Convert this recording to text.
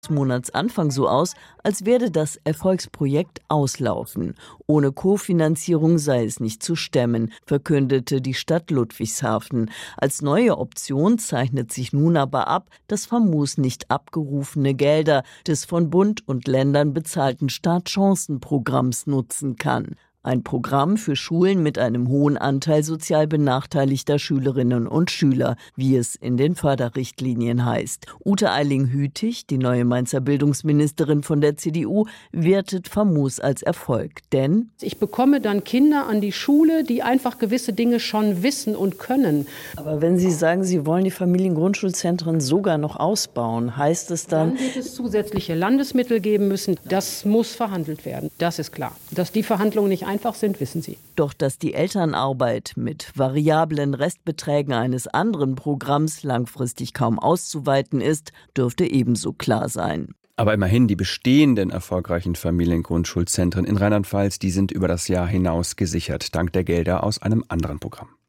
Monatsanfang so aus, als werde das Erfolgsprojekt auslaufen. Ohne Kofinanzierung sei es nicht zu stemmen, verkündete die Stadt Ludwigshafen. Als neue Option zeichnet sich nun aber ab, dass famos nicht abgerufene Gelder des von Bund und Ländern bezahlten Startchancenprogramms nutzen kann. Ein Programm für Schulen mit einem hohen Anteil sozial benachteiligter Schülerinnen und Schüler, wie es in den Förderrichtlinien heißt. Ute Eiling-Hütig, die neue Mainzer Bildungsministerin von der CDU, wertet famos als Erfolg. Denn ich bekomme dann Kinder an die Schule, die einfach gewisse Dinge schon wissen und können. Aber wenn Sie sagen, Sie wollen die Familiengrundschulzentren sogar noch ausbauen, heißt es dann... Dann wird es zusätzliche Landesmittel geben müssen. Das muss verhandelt werden. Das ist klar. Dass die Verhandlungen nicht einfach sind, wissen Sie. Doch dass die Elternarbeit mit variablen Restbeträgen eines anderen Programms langfristig kaum auszuweiten ist, dürfte ebenso klar sein. Aber immerhin, die bestehenden erfolgreichen Familiengrundschulzentren in Rheinland-Pfalz, die sind über das Jahr hinaus gesichert, dank der Gelder aus einem anderen Programm.